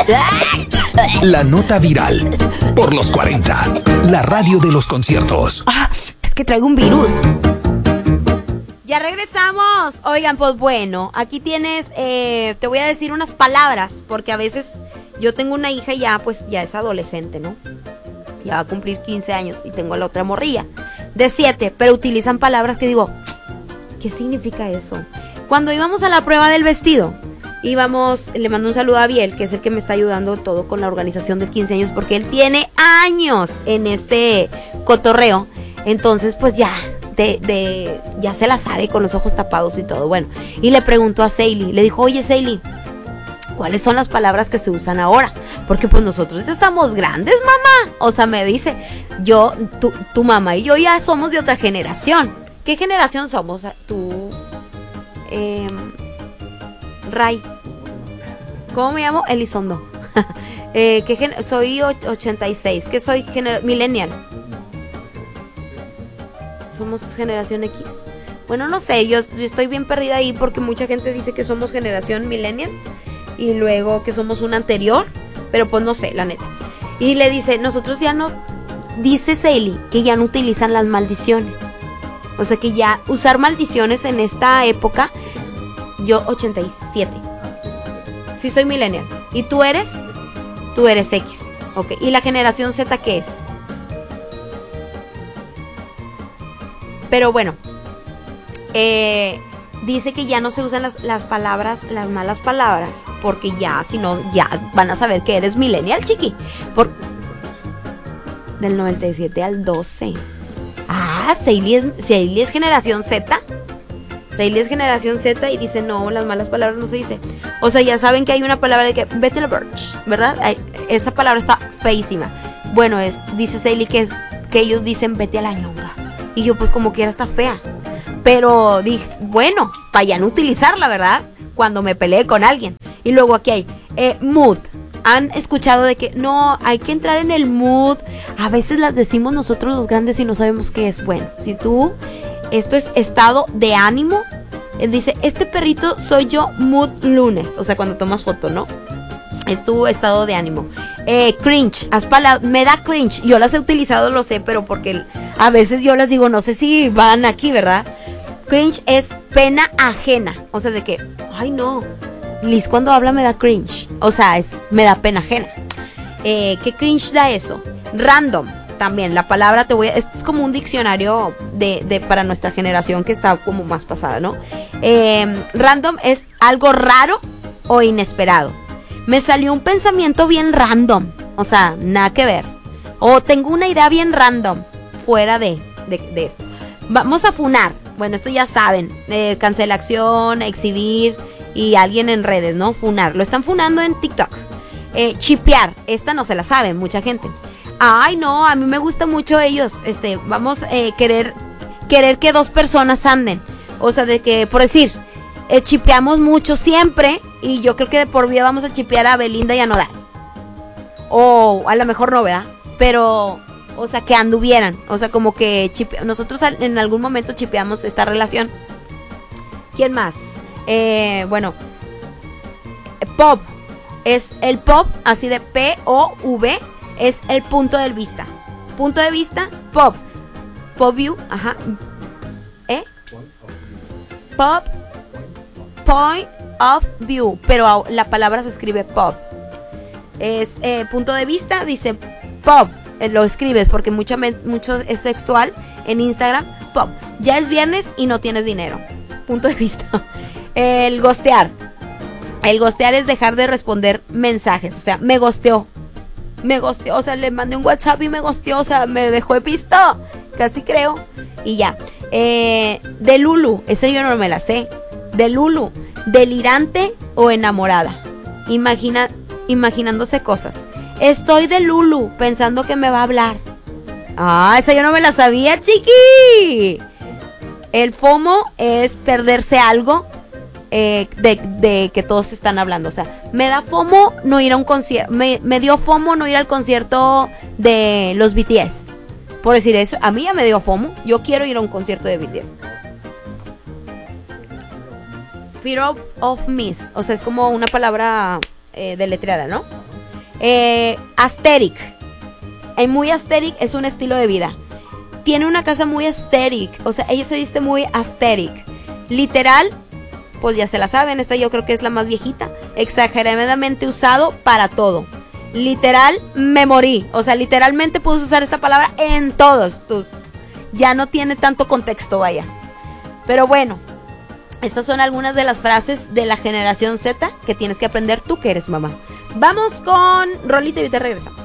La nota viral por los 40. La radio de los conciertos. Es que traigo un virus. Ya regresamos. Oigan, pues bueno, aquí tienes, te voy a decir unas palabras, porque a veces yo tengo una hija ya, pues ya es adolescente, ¿no? Ya va a cumplir 15 años y tengo la otra morrilla de 7, pero utilizan palabras que digo, ¿qué significa eso? Cuando íbamos a la prueba del vestido, le mando un saludo a Biel, que es el que me está ayudando todo con la organización del 15 años, porque él tiene años en este cotorreo. Entonces, pues ya se la sabe con los ojos tapados y todo. Bueno, y le preguntó a Seili, le dijo, oye Seili, ¿cuáles son las palabras que se usan ahora? Porque pues nosotros ya estamos grandes, mamá. O sea, me dice, tu mamá y yo ya somos de otra generación. ¿Qué generación somos? Tú, Ray. ¿Cómo me llamo? Elizondo. Soy 86. ¿Qué soy? Millennial. ¿Somos generación X? Bueno, no sé, yo estoy bien perdida ahí porque mucha gente dice que somos generación millennial y luego que somos una anterior, pero pues no sé, la neta. Y le dice, nosotros ya no, dice Seili, que ya no utilizan las maldiciones. O sea que ya usar maldiciones en esta época, yo 87. Sí soy millennial. ¿Y tú eres? Tú eres X. Ok. ¿Y la generación Z qué es? Pero bueno, dice que ya no se usan las palabras, las malas palabras, porque ya, si no, ya van a saber que eres millennial, chiqui. Del 97 al 12. Seili es generación Z. Seili es generación Z y dice, no, las malas palabras no se dice. O sea, ya saben que hay una palabra de que, vete a la birch, ¿verdad? Esa palabra está feísima. Bueno, dice Seili que ellos dicen, vete a la ñonga. Y yo pues como quiera está fea. Pero dije, bueno, para ya no utilizarla, ¿verdad? Cuando me peleé con alguien. Y luego aquí hay mood. ¿Han escuchado de que no, hay que entrar en el mood? A veces las decimos nosotros los grandes y no sabemos qué es. Bueno, si tú, esto es estado de ánimo. Dice, este perrito soy yo mood lunes. O sea, cuando tomas foto, ¿no? Es tu estado de ánimo. Cringe, me da cringe. Yo las he utilizado, lo sé, pero porque a veces yo las digo, no sé si van aquí, ¿verdad? Cringe es pena ajena. O sea, de que, ay no, Liz cuando habla me da cringe. O sea, me da pena ajena. ¿Qué cringe da eso? Random, también, la palabra es como un diccionario para nuestra generación que está como más pasada, ¿no? Random es algo raro o inesperado. Me salió un pensamiento bien random. O sea, nada que ver. O tengo una idea bien random. Fuera de esto. Vamos a funar. Bueno, esto ya saben. Cancelación, exhibir. Y alguien en redes, ¿no? Funar. Lo están funando en TikTok. Chipear. Esta no se la sabe mucha gente. Ay, no, a mí me gusta mucho ellos. Vamos a querer que dos personas anden. O sea, de que, por decir, chipeamos mucho siempre. Y yo creo que de por vida vamos a chipear a Belinda y a Nodal. O a lo mejor no, ¿verdad? Pero, o sea, que anduvieran. O sea, como que nosotros en algún momento chipeamos esta relación. ¿Quién más? Bueno, pop. Es el pop, así de P-O-V. Es el punto de vista. Punto de vista, pop. Pop view, ajá. Pop. Point of view, pero la palabra se escribe pop. Es punto de vista, dice pop. Lo escribes porque mucho es textual en Instagram. Pop. Ya es viernes y no tienes dinero. Punto de vista. El ghostear. El ghostear es dejar de responder mensajes. O sea, me ghosteó. O sea, le mandé un WhatsApp y me ghosteó. O sea, me dejó de visto. Casi creo. Y ya. De Lulu. Ese yo no me la sé. De Lulu. Delirante o enamorada. Imaginándose cosas. Estoy de Lulu pensando que me va a hablar. Esa yo no me la sabía, chiqui. El FOMO es perderse algo de que todos están hablando. O sea, me da FOMO no ir a un concierto. Me dio FOMO no ir al concierto de los BTS. Por decir eso, a mí ya me dio FOMO. Yo quiero ir a un concierto de BTS. Fear of miss. O sea, es como una palabra deletreada, ¿no? Aesthetic. Muy aesthetic es un estilo de vida. Tiene una casa muy aesthetic. O sea, ella se viste muy aesthetic. Literal, pues ya se la saben. Esta yo creo que es la más viejita. Exageradamente usado para todo. Literal, me morí. O sea, literalmente puedes usar esta palabra en todos tus. Ya no tiene tanto contexto, vaya. Pero bueno, estas son algunas de las frases de la generación Z que tienes que aprender tú que eres mamá. Vamos con rolita y te regresamos.